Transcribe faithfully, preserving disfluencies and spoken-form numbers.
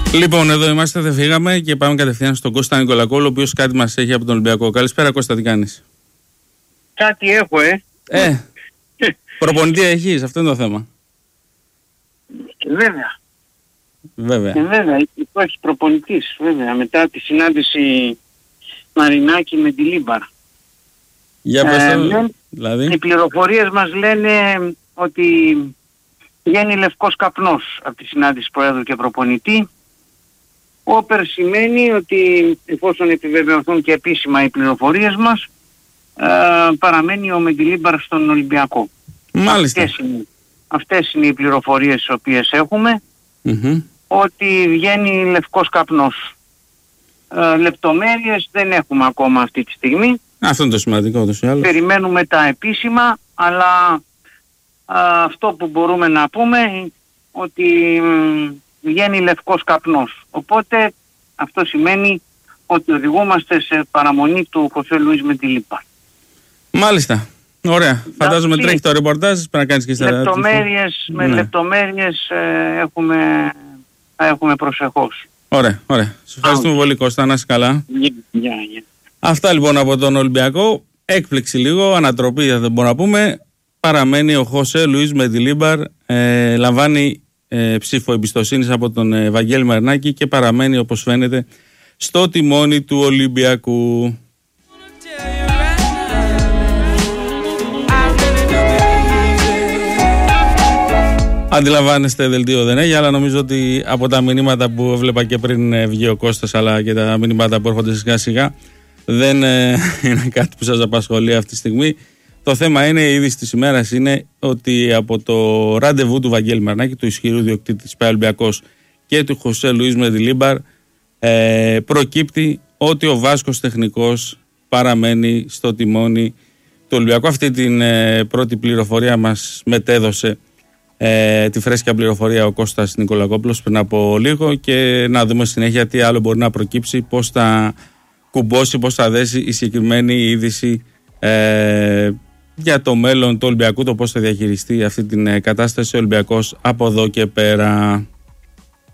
Λοιπόν, εδώ είμαστε, δεν φύγαμε και πάμε κατευθείαν στον Κώστα Νικολακόπουλο, ο οποίος κάτι μας έχει από τον Ολυμπιακό. Καλησπέρα Κώστα, τι κάνεις? Κάτι έχω, ε. Ε, προπονητή έχεις, αυτό είναι το θέμα. Βέβαια. Βέβαια. Ε, βέβαια, υπάρχει προπονητής, βέβαια, μετά τη συνάντηση Μαρινάκη με τη Λίμπαρ. Για πες ε, το, λένε, δηλαδή. Οι πληροφορίες μας λένε ότι βγαίνει λευκός καπνός από τη συνάντηση Προέδρου και προπονητή. Όπερ σημαίνει ότι εφόσον επιβεβαιωθούν και επίσημα οι πληροφορίες μας, ε, παραμένει ο Μεντιλίμπαρ στον Ολυμπιακό. Μάλιστα. Αυτές είναι, αυτές είναι οι πληροφορίες τις οποίες έχουμε, Mm-hmm. ότι βγαίνει λευκός καπνός. Ε, λεπτομέρειες δεν έχουμε ακόμα αυτή τη στιγμή. Αυτό είναι το σημαντικό ούτως ή άλλως. Περιμένουμε τα επίσημα, αλλά α, αυτό που μπορούμε να πούμε ότι μ, βγαίνει λευκός καπνός. Οπότε αυτό σημαίνει ότι οδηγούμαστε σε παραμονή του Χωσέ Λουίς με τη Λίμπαρ. Μάλιστα. Ωραία. Φαντάζομαι τι, τρέχει το ρεπορτάζ, πρέπει να κάνεις και στα λεπτομέρειες, με ναι. λεπτομέρειες ε, έχουμε, θα έχουμε προσεχώς. Ωραία, ωραία. Σας ευχαριστούμε πολύ Κώστα, να είσαι καλά. Yeah, yeah, yeah. Αυτά λοιπόν από τον Ολυμπιακό. Έκπληξη λίγο, ανατροπή δεν μπορούμε να πούμε. Παραμένει ο Χωσέ Λουίς Μεντιλίμπαρ, ε, λαμβάνει ε, ψήφο εμπιστοσύνης από τον ε, Βαγγέλη Μαρινάκη και παραμένει όπως φαίνεται στο τιμόνι του Ολυμπιακού. Αντιλαμβάνεστε, δελτίο δεν έχει, αλλά νομίζω ότι από τα μηνύματα που έβλεπα και πριν βγει ο Κώστας, αλλά και τα μηνύματα που έρχονται σιγά σιγά, δεν ε, είναι κάτι που σας απασχολεί αυτή τη στιγμή. Το θέμα είναι, η είδηση της ημέρας είναι ότι από το ραντεβού του Βαγγέλη Μαρινάκη, του ισχυρού διοκτήτη της ΠΑΕ Ολυμπιακός και του Χωσέ Λουίς Μεντιλίμπαρ, ε, προκύπτει ότι ο Βάσκος τεχνικός παραμένει στο τιμόνι του Ολυμπιακού. Αυτή την ε, πρώτη πληροφορία μας μετέδωσε Ε, τη φρέσκια πληροφορία ο Κώστας Νικολακόπουλος πριν από λίγο, και να δούμε συνέχεια τι άλλο μπορεί να προκύψει, πώς θα κουμπώσει, πώς θα δέσει η συγκεκριμένη είδηση ε, για το μέλλον του Ολυμπιακού, το πώς θα διαχειριστεί αυτή την κατάσταση ο Ολυμπιακός από εδώ και πέρα.